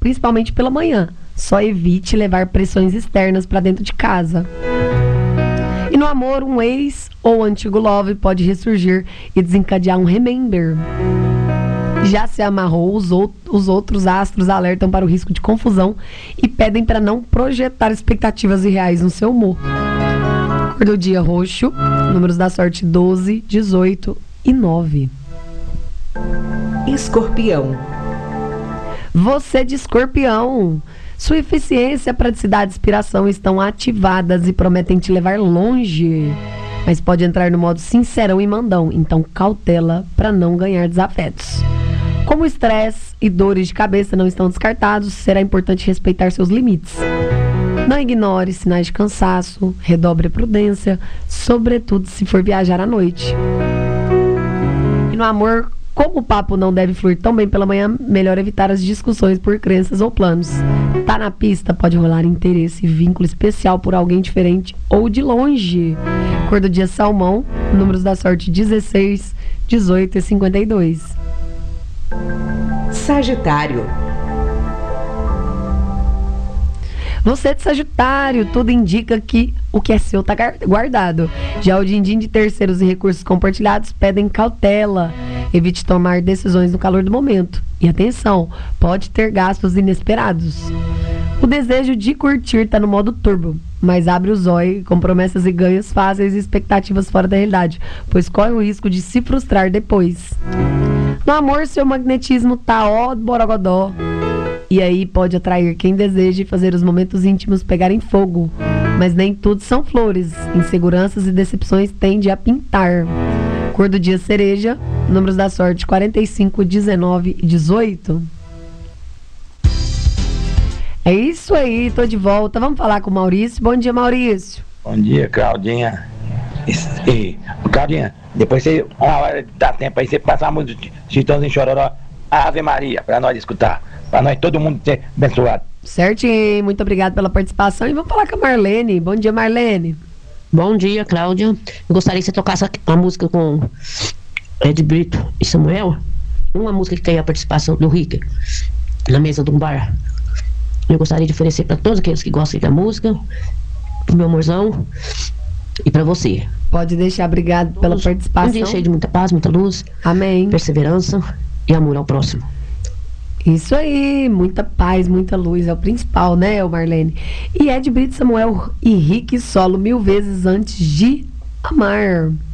principalmente pela manhã. Só evite levar pressões externas para dentro de casa. E no amor, um ex ou antigo love pode ressurgir e desencadear um remember. Já se amarrou, os outros astros alertam para o risco de confusão e pedem para não projetar expectativas irreais no seu humor. Cor do dia roxo, números da sorte 12, 18 e 9. Escorpião. Você de Escorpião, sua eficiência, praticidade e inspiração estão ativadas e prometem te levar longe. Mas pode entrar no modo sincerão e mandão, então cautela para não ganhar desafetos. Como o estresse e dores de cabeça não estão descartados, será importante respeitar seus limites. Não ignore sinais de cansaço, redobre a prudência, sobretudo se for viajar à noite. E no amor, como o papo não deve fluir tão bem pela manhã, melhor evitar as discussões por crenças ou planos. Tá na pista, pode rolar interesse e vínculo especial por alguém diferente ou de longe. Cor do dia salmão, números da sorte 16, 18 e 52. Sagitário. Você de Sagitário, tudo indica que o que é seu está guardado. Já o din-din de terceiros e recursos compartilhados pedem cautela. Evite tomar decisões no calor do momento. E atenção, pode ter gastos inesperados. O desejo de curtir está no modo turbo, mas abre o zóio com promessas e ganhos fáceis e expectativas fora da realidade, pois corre o risco de se frustrar depois. No amor, seu magnetismo tá ó borogodó. E aí pode atrair quem deseja e fazer os momentos íntimos pegarem fogo. Mas nem tudo são flores. Inseguranças e decepções tendem a pintar. Cor do dia cereja, números da sorte 45, 19 e 18. É isso aí, tô de volta. Vamos falar com o Maurício. Bom dia, Maurício. Bom dia, Claudinha. Claudinha, depois você, uma hora dá tempo aí, você passa a música de Chitãozinho Chororó, Ave Maria, pra nós escutar, pra nós todo mundo ser abençoado. Certinho, muito obrigado pela participação. E vamos falar com a Marlene. Bom dia, Marlene. Bom dia, Cláudia. Eu gostaria que você tocasse a música com Ed Brito e Samuel. Uma música que tem a participação do Rick na mesa de um bar. Eu gostaria de oferecer para todos aqueles que gostam da música, pro meu amorzão e para você. Pode deixar, obrigado pela participação. Um dia cheio de muita paz, muita luz. Amém. Perseverança e amor ao próximo. Isso aí, muita paz, muita luz, é o principal, né, Marlene? E Ed Brito, Samuel e Rick solo 1000 vezes antes de amar.